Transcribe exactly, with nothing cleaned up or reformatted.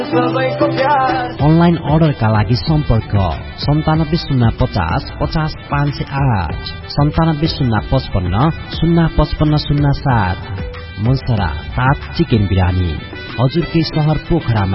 Online अर्डरका लागि सम्पर्क सन्तानब्बे शून्य पचास पचास पाँच सय आठ सन्तानब्बे शून्य पचपन्न शून्य पचपन्न शून्य सात। मुसरा सात चिकन बिरानी हजुरकै सहर पोखरामा